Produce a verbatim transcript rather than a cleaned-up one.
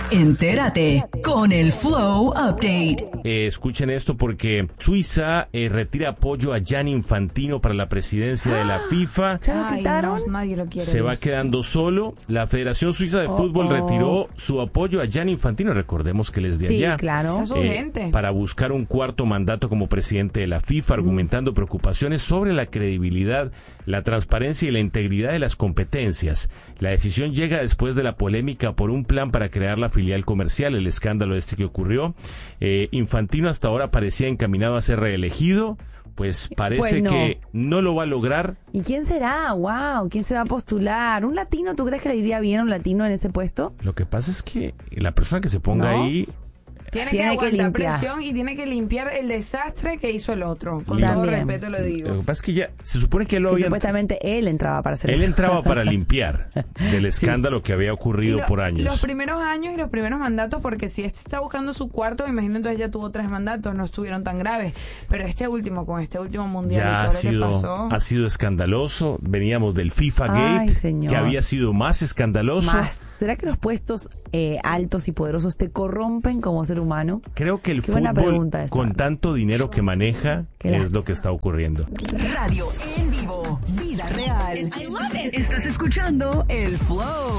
Entérate con el Flow Update. Eh, escuchen esto porque Suiza eh, retira apoyo a Gianni Infantino para la presidencia de la FIFA. ¿Ya lo quitaron? No, nadie lo quiere. Se va quedando solo. La Federación Suiza de Fútbol Oh, oh. retiró su apoyo a Gianni Infantino. Recordemos que les de Sí, allá. claro. Eso es urgente. para buscar un cuarto mandato como presidente de la FIFA, argumentando preocupaciones sobre la credibilidad, la transparencia y la integridad de las competencias. La decisión llega después de la polémica por un plan para crear la filial comercial, el escándalo este que ocurrió. Eh, Infantino hasta ahora parecía encaminado a ser reelegido, pues parece Pues no. que no lo va a lograr. ¿Y quién será? Wow, ¿quién se va a postular? ¿Un latino? ¿Tú crees que le iría bien a un latino en ese puesto? Lo que pasa es que la persona que se ponga ¿No? ahí... Tiene, Tiene que que aguantar limpiar. presión y tiene que limpiar el desastre que hizo el otro. Con Lim- todo También. respeto lo Lo digo. que pasa es que ya se supone que él lo Que había... supuestamente él entraba para hacer Él eso. entraba para limpiar del escándalo que había Y ocurrido lo- por años. Los primeros años y los primeros mandatos, porque si este está buscando su cuarto, me imagino entonces ya tuvo tres mandatos, no estuvieron tan graves. Pero este último, con este último mundial Ya y ha todo lo que sido, pasó. ha sido escandaloso. Veníamos del FIFA Ay, Gate, señor. que había sido más escandaloso. Más. ¿Será que los puestos eh, altos y poderosos te corrompen como ser humano? Creo que el Qué buena fútbol, pregunta esta. con tanto dinero que maneja, Qué es lástima. lo que está ocurriendo. Radio en vivo. Vida real. Estás escuchando el Flow.